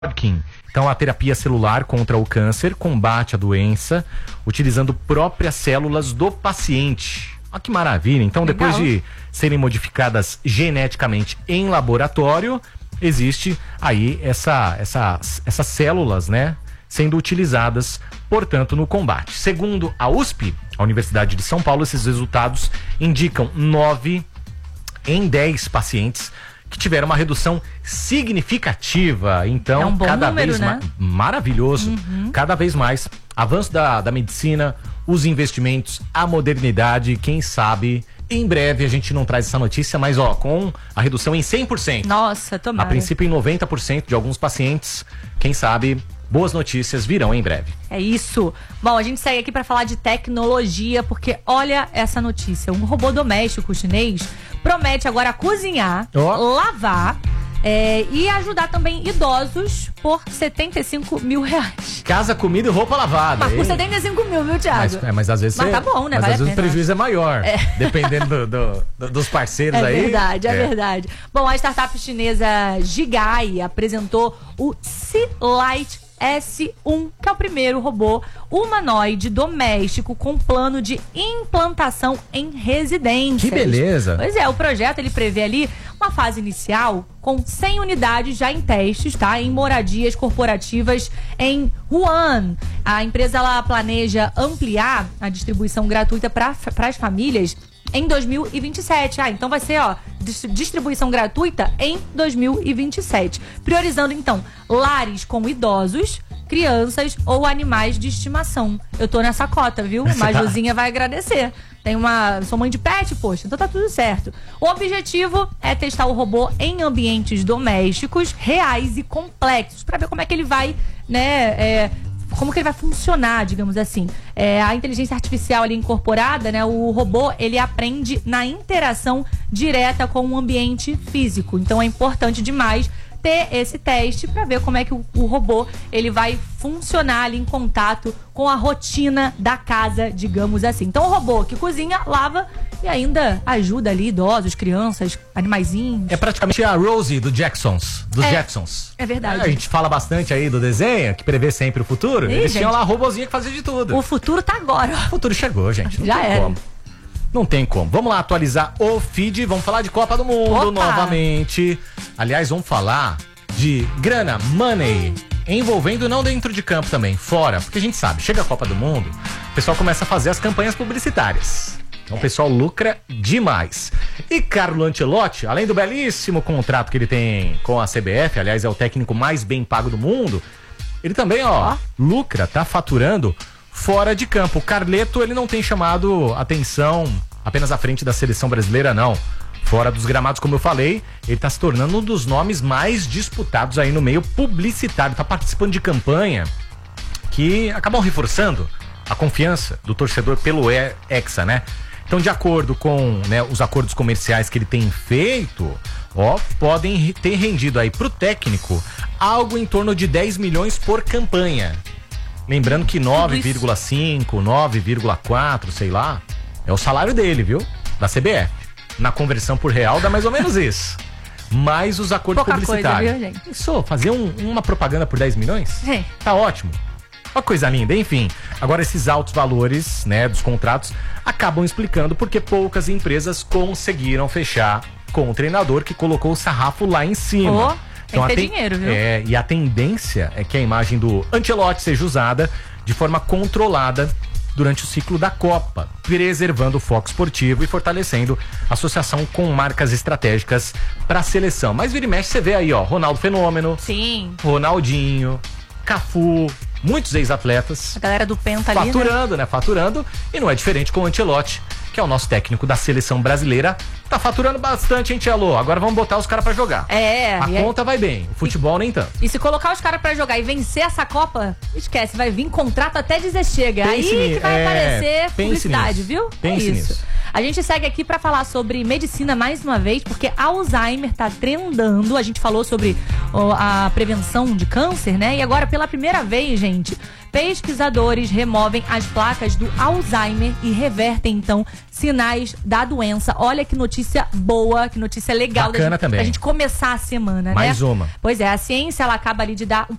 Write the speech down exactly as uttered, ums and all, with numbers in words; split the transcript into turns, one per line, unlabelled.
Então, a terapia celular contra o câncer combate a doença utilizando próprias células do paciente. Olha que maravilha. Então,
Legal.
Depois de serem modificadas geneticamente em laboratório, existe aí essa, essa, essas células, né, sendo utilizadas, portanto, no combate. Segundo a U S P, a Universidade de São Paulo, esses resultados indicam nove em dez pacientes que tiveram uma redução significativa. Então,
é um bom
cada
número,
vez
né?
mais maravilhoso. Uhum. Cada vez mais avanço da, da medicina, os investimentos, a modernidade, quem sabe em breve a gente não traz essa notícia, mas ó, com a redução em cem por cento.
Nossa, tomara.
A princípio em noventa por cento de alguns pacientes, quem sabe boas notícias virão em breve.
É isso. Bom, a gente segue aqui para falar de tecnologia, porque olha essa notícia. Um robô doméstico chinês promete agora cozinhar,
oh.
lavar é, e ajudar também idosos por setenta e cinco mil reais.
Casa, comida e roupa lavada.
Mas por setenta e cinco mil, viu, Thiago?
Mas, é, mas às vezes
mas
você,
tá bom, né?
Mas
vale
às vezes o prejuízo é maior, é. dependendo do, do, do, dos parceiros
é
aí.
É verdade, é, é verdade. Bom, a startup chinesa Jigai apresentou o Sealight S um, que é o primeiro robô humanoide doméstico com plano de implantação em residências.
Que beleza!
Pois é, o projeto ele prevê ali uma fase inicial com cem unidades já em testes, tá? Em moradias corporativas em Wuhan. A empresa ela planeja ampliar a distribuição gratuita para as famílias em dois mil e vinte e sete. Ah, então vai ser, ó, distribuição gratuita em dois mil e vinte e sete. Priorizando, então, lares com idosos, crianças ou animais de estimação. Eu tô nessa cota, viu? Majuzinha vai agradecer. Tem uma... Sou mãe de pet, poxa, então tá tudo certo. O objetivo é testar o robô em ambientes domésticos reais e complexos, pra ver como é que ele vai, né... É, como que ele vai funcionar, digamos assim. É, a inteligência artificial ali incorporada, né? O robô, ele aprende na interação direta com o ambiente físico. Então é importante demais ter esse teste para ver como é que o, o robô ele vai funcionar ali em contato com a rotina da casa, digamos assim. Então o robô que cozinha, lava e ainda ajuda ali idosos, crianças, animaizinhos.
É praticamente a Rosie do Jacksons, dos
é,
Jacksons.
É verdade.
É, a gente fala bastante aí do desenho, que prevê sempre o futuro.
Ih,
Eles
gente,
tinham lá a robozinha que fazia de tudo.
O futuro tá agora.
O futuro chegou, gente. Não
Já
tem
era.
como. Não tem como. Vamos lá atualizar o feed. Vamos falar de Copa do Mundo
Opa.
novamente. Aliás, vamos falar de grana, money, envolvendo não dentro de campo também, fora. Porque a gente sabe, chega a Copa do Mundo, o pessoal começa a fazer as campanhas publicitárias. Então o pessoal lucra demais. E Carlo Ancelotti, além do belíssimo contrato que ele tem com a C B F, aliás, é o técnico mais bem pago do mundo, ele também, ó, lucra, tá faturando fora de campo. O Carleto, ele não tem chamado atenção apenas à frente da seleção brasileira, não. Fora dos gramados, como eu falei, ele tá se tornando um dos nomes mais disputados aí no meio publicitário. Tá participando de campanha que acabam reforçando a confiança do torcedor pelo Hexa, né? Então, de acordo com, né, os acordos comerciais que ele tem feito, ó, podem ter rendido aí pro técnico algo em torno de dez milhões por campanha. Lembrando que nove vírgula cinco, nove vírgula quatro, sei lá, é o salário dele, viu? Da C B F. Na conversão por real dá mais ou menos isso. Mais os acordos
Pouca
publicitários.
coisa, viu, gente?
Isso, fazer um, uma propaganda por dez milhões?
É.
Tá ótimo. Uma coisa linda, enfim. Agora esses altos valores, né, dos contratos acabam explicando porque poucas empresas conseguiram fechar com o treinador que colocou o sarrafo lá em cima.
Oh, então, tem que ter ten... dinheiro, viu?
É, e a tendência é que a imagem do Ancelotti seja usada de forma controlada durante o ciclo da Copa, preservando o foco esportivo e fortalecendo a associação com marcas estratégicas para a seleção. Mas vira e mexe, você vê aí, ó, Ronaldo Fenômeno,
sim,
Ronaldinho, Cafu, muitos ex-atletas.
A galera do Penta ali,
faturando, né? né? Faturando. E não é diferente com o Ancelotti, que é o nosso técnico da seleção brasileira. Tá faturando bastante, hein, Tchelo? Agora vamos botar os caras pra jogar.
É.
A conta
é...
vai bem, o futebol
e,
nem tanto.
E se colocar os caras pra jogar e vencer essa Copa, esquece, vai vir contrato até dizer chega. Pense Aí que vai é... aparecer publicidade,
nisso.
viu?
Pense
é isso.
nisso.
A gente segue aqui para falar sobre medicina mais uma vez, porque Alzheimer tá trendando. A gente falou sobre ó, a prevenção de câncer, né? E agora, pela primeira vez, gente, pesquisadores removem as placas do Alzheimer e revertem, então, sinais da doença. Olha que notícia boa, que notícia legal.
Bacana
da gente,
também.
pra gente começar a semana,
Mais
né?
uma.
Pois é, a ciência, ela acaba ali de dar um